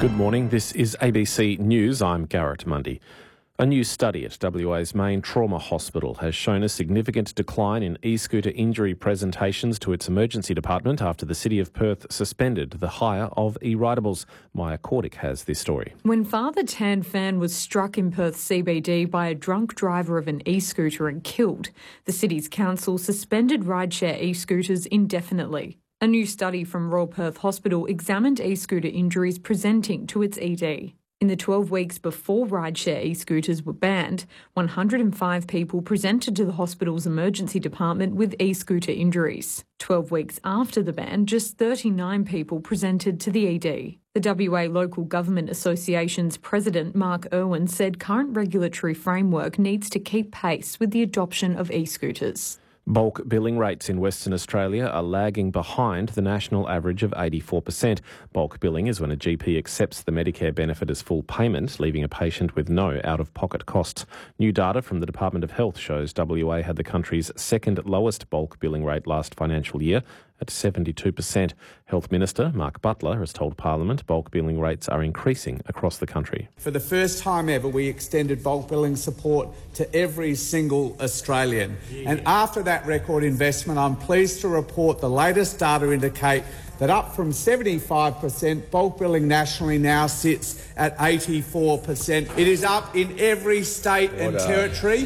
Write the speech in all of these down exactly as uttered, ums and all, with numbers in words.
Good morning, this is A B C News, I'm Garrett Mundy. A new study at W A's main trauma hospital has shown a significant decline in e-scooter injury presentations to its emergency department after the City of Perth suspended the hire of e-ridables. Maya Cordick has this story. When Father Tan Phan was struck in Perth C B D by a drunk driver of an e-scooter and killed, the city's council suspended rideshare e-scooters indefinitely. A new study from Royal Perth Hospital examined e-scooter injuries presenting to its E D. In the twelve weeks before rideshare e-scooters were banned, one hundred five people presented to the hospital's emergency department with e-scooter injuries. twelve weeks after the ban, just thirty-nine people presented to the E D. The W A Local Government Association's president, Mark Irwin, said current regulatory framework needs to keep pace with the adoption of e-scooters. Bulk billing rates in Western Australia are lagging behind the national average of eighty-four percent. Bulk billing is when a G P accepts the Medicare benefit as full payment, leaving a patient with no out-of-pocket costs. New data from the Department of Health shows W A had the country's second lowest bulk billing rate last financial year at seventy-two percent. Health Minister Mark Butler has told Parliament bulk billing rates are increasing across the country. For the first time ever, we extended bulk billing support to every single Australian. Yeah. And after that record investment, I'm pleased to report the latest data indicate that up from seventy-five percent, bulk billing nationally now sits at eighty-four percent. It is up in every state and territory.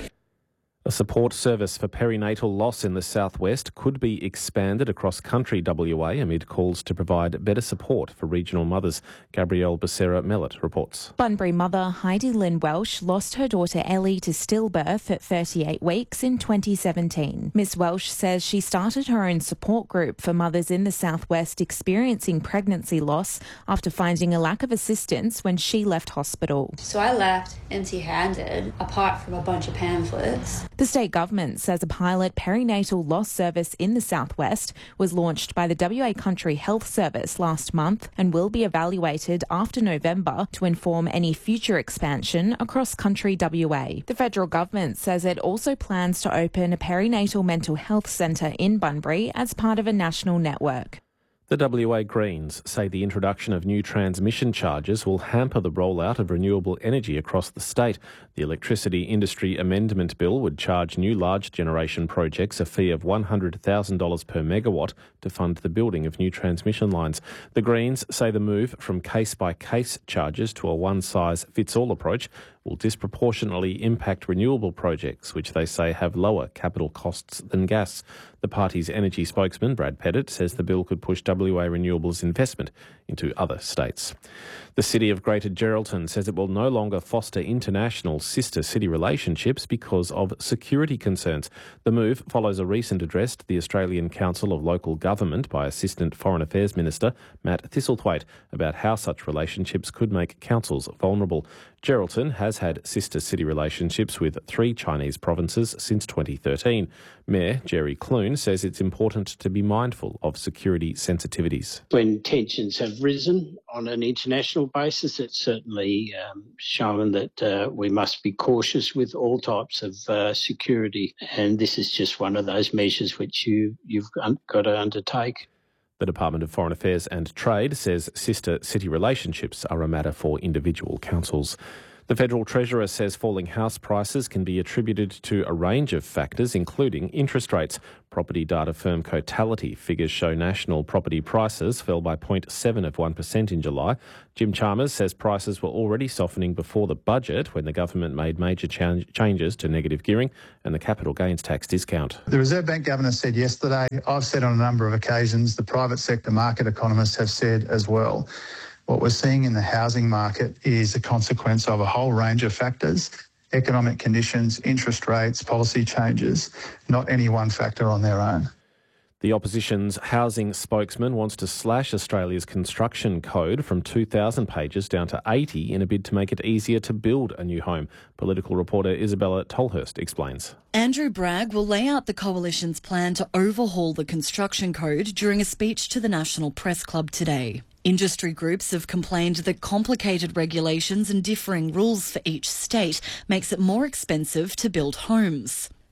A support service for perinatal loss in the southwest could be expanded across country W A amid calls to provide better support for regional mothers. Gabrielle Becerra-Mellett reports. Bunbury mother Heidi Lynn Welsh lost her daughter Ellie to stillbirth at thirty-eight weeks in twenty seventeen. Miss Welsh says she started her own support group for mothers in the southwest experiencing pregnancy loss after finding a lack of assistance when she left hospital. So I left empty-handed, apart from a bunch of pamphlets. The state government says a pilot perinatal loss service in the southwest was launched by the W A Country Health Service last month and will be evaluated after November to inform any future expansion across country W A. The federal government says it also plans to open a perinatal mental health centre in Bunbury as part of a national network. The W A Greens say the introduction of new transmission charges will hamper the rollout of renewable energy across the state. The Electricity Industry Amendment Bill would charge new large generation projects a fee of one hundred thousand dollars per megawatt to fund the building of new transmission lines. The Greens say the move from case-by-case charges to a one-size-fits-all approach will disproportionately impact renewable projects, which they say have lower capital costs than gas. The party's energy spokesman, Brad Pettit, says the bill could push W A renewables investment into other states. The City of Greater Geraldton says it will no longer foster international sister city relationships because of security concerns. The move follows a recent address to the Australian Council of Local Government by Assistant Foreign Affairs Minister Matt Thistlethwaite about how such relationships could make councils vulnerable. Geraldton has had sister city relationships with three Chinese provinces since twenty thirteen. Mayor Jerry Clune says it's important to be mindful of security sensitivities. When tensions have risen on an international basis, it's certainly um, shown that uh, we must be cautious with all types of uh, security, and this is just one of those measures which you, you've got to undertake. The Department of Foreign Affairs and Trade says sister city relationships are a matter for individual councils. The Federal Treasurer says falling house prices can be attributed to a range of factors, including interest rates. Property data firm Cotality figures show national property prices fell by zero point seven of one percent in July. Jim Chalmers says prices were already softening before the budget when the government made major ch- changes to negative gearing and the capital gains tax discount. The Reserve Bank Governor said yesterday, I've said on a number of occasions, the private sector market economists have said as well. What we're seeing in the housing market is a consequence of a whole range of factors, economic conditions, interest rates, policy changes, not any one factor on their own. The opposition's housing spokesman wants to slash Australia's construction code from two thousand pages down to eighty in a bid to make it easier to build a new home. Political reporter Isabella Tolhurst explains. Andrew Bragg will lay out the Coalition's plan to overhaul the construction code during a speech to the National Press Club today. Industry groups have complained that complicated regulations and differing rules for each state makes it more expensive to build homes.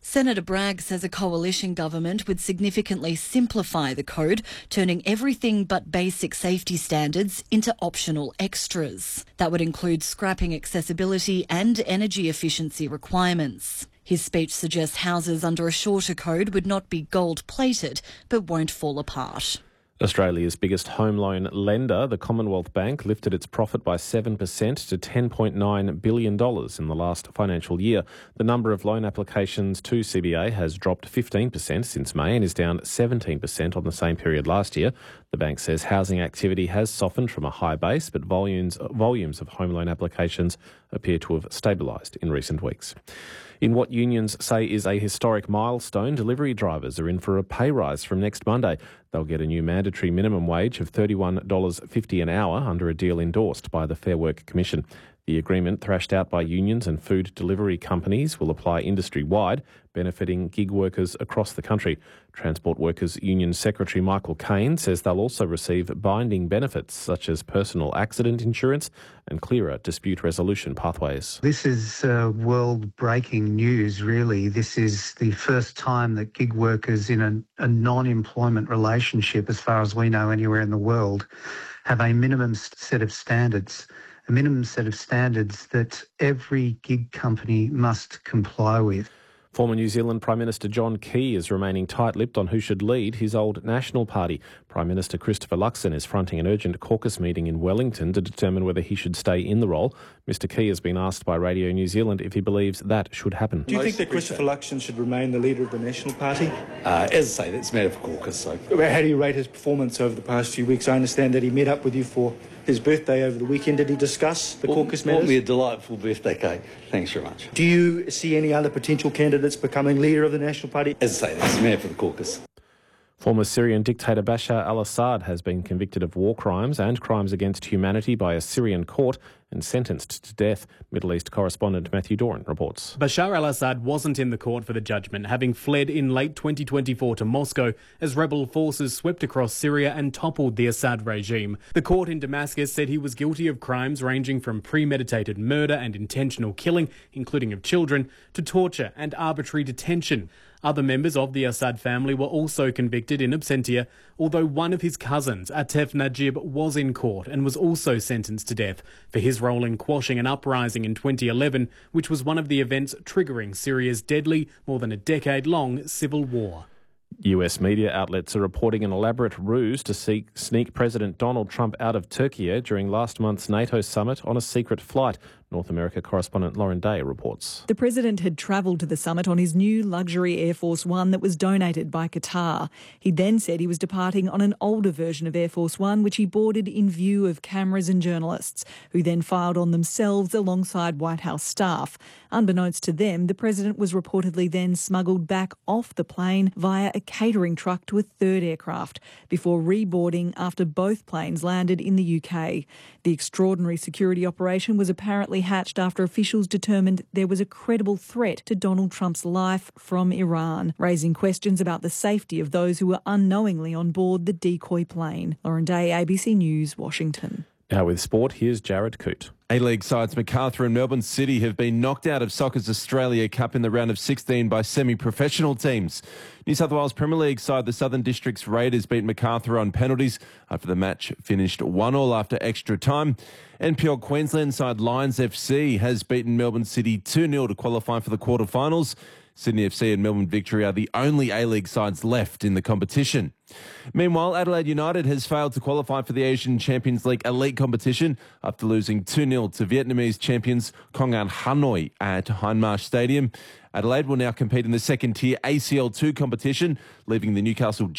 Senator Bragg says a coalition government would significantly simplify the code, turning everything but basic safety standards into optional extras. That would include scrapping accessibility and energy efficiency requirements. His speech suggests houses under a shorter code would not be gold-plated, but won't fall apart. Australia's biggest home loan lender, the Commonwealth Bank, lifted its profit by seven percent to ten point nine billion dollars in the last financial year. The number of loan applications to C B A has dropped fifteen percent since May and is down seventeen percent on the same period last year. The bank says housing activity has softened from a high base, but volumes, volumes of home loan applications appear to have stabilised in recent weeks. In what unions say is a historic milestone, delivery drivers are in for a pay rise from next Monday. They'll get a new mandatory minimum wage of thirty-one dollars fifty an hour under a deal endorsed by the Fair Work Commission. The agreement, thrashed out by unions and food delivery companies, will apply industry-wide, benefiting gig workers across the country. Transport Workers Union Secretary Michael Cain says they'll also receive binding benefits such as personal accident insurance and clearer dispute resolution pathways. This is uh, world-breaking news, really. This is the first time that gig workers in a, a non-employment relationship, as far as we know anywhere in the world, have a minimum set of standards. A minimum set of standards that every gig company must comply with. Former New Zealand Prime Minister John Key is remaining tight-lipped on who should lead his old National Party. Prime Minister Christopher Luxon is fronting an urgent caucus meeting in Wellington to determine whether he should stay in the role. Mister Key has been asked by Radio New Zealand if he believes that should happen. Do you think that Christopher Luxon should remain the leader of the National Party? Uh, as I say, that's a matter for caucus. So. How do you rate his performance over the past few weeks? I understand that he met up with you for his birthday over the weekend. Did he discuss the well, caucus matters? Bought me a delightful birthday cake. Thanks very much. Do you see any other potential candidates becoming leader of the National Party? As I say, that's a matter for the caucus. Former Syrian dictator Bashar al-Assad has been convicted of war crimes and crimes against humanity by a Syrian court and sentenced to death. Middle East correspondent Matthew Doran reports. Bashar al-Assad wasn't in the court for the judgment, having fled in late twenty twenty-four to Moscow as rebel forces swept across Syria and toppled the Assad regime. The court in Damascus said he was guilty of crimes ranging from premeditated murder and intentional killing, including of children, to torture and arbitrary detention. Other members of the Assad family were also convicted in absentia, although one of his cousins, Atef Najib, was in court and was also sentenced to death for his role in quashing an uprising in twenty eleven, which was one of the events triggering Syria's deadly, more than a decade-long civil war. U S media outlets are reporting an elaborate ruse to seek, sneak President Donald Trump out of Turkey during last month's NATO summit on a secret flight. North America correspondent Lauren Day reports. The president had travelled to the summit on his new luxury Air Force One that was donated by Qatar. He then said he was departing on an older version of Air Force One, which he boarded in view of cameras and journalists, who then filed on themselves alongside White House staff. Unbeknownst to them, the president was reportedly then smuggled back off the plane via a catering truck to a third aircraft before reboarding after both planes landed in the U K. The extraordinary security operation was apparently hatched after officials determined there was a credible threat to Donald Trump's life from Iran, raising questions about the safety of those who were unknowingly on board the decoy plane. Lauren Day, A B C News, Washington. Now with sport, here's Jared Coote. A-League sides Macarthur and Melbourne City have been knocked out of Soccer's Australia Cup in the round of sixteen by semi-professional teams. New South Wales Premier League side the Southern Districts Raiders beat Macarthur on penalties after the match finished one all after extra time. N P L Queensland side Lions F C has beaten Melbourne City two nil to qualify for the quarterfinals. Sydney F C and Melbourne Victory are the only A-League sides left in the competition. Meanwhile, Adelaide United has failed to qualify for the Asian Champions League elite competition after losing two nil to Vietnamese champions Kongan Hanoi at Hindmarsh Stadium. Adelaide will now compete in the second tier A C L two competition, leaving the Newcastle